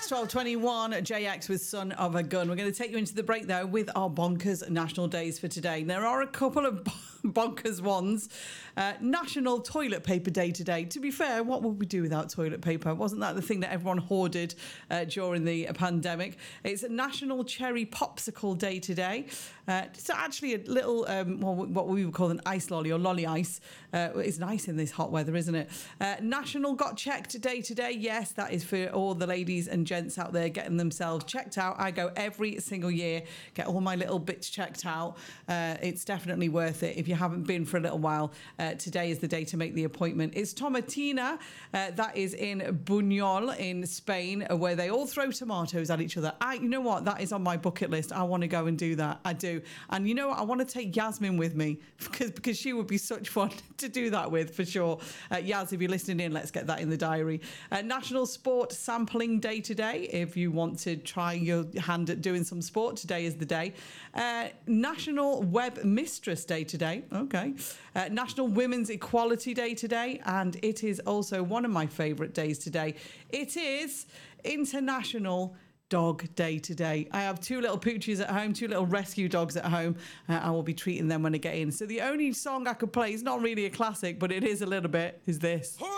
12:21, JX with Son of a Gun. We're going to take you into the break, though, with our bonkers national days for today. There are a couple of bonkers ones. National Toilet Paper Day today. To be fair, what would we do without toilet paper? Wasn't that the thing that everyone hoarded during the pandemic? It's National Cherry Popsicle Day today. It's actually a little, what we would call an ice lolly or lolly ice. It's nice in this hot weather, isn't it? National Got Checked Day today. Yes, that is for all the ladies and gents out there getting themselves checked out. I go every single year, get all my little bits checked out. It's definitely worth it. If you haven't been for a little while, today is the day to make the appointment. It's Tomatina. That is in Buñol in Spain, where they all throw tomatoes at each other. You know what? That is on my bucket list. I want to go and do that. I do. And you know what? I want to take Yasmin with me because she would be such fun to do that with, for sure. Yas, if you're listening in, let's get that in the diary. National Sport Sampling Day today. If you want to try your hand at doing some sport, today is the day. National Web Mistress Day today. Okay. National Women's Equality Day today. And it is also one of my favourite days today. It is International Dog Day today. I have two little poochies at home, two little rescue dogs at home. I will be treating them when I get in. So the only song I could play is not really a classic, but it is a little bit, is this.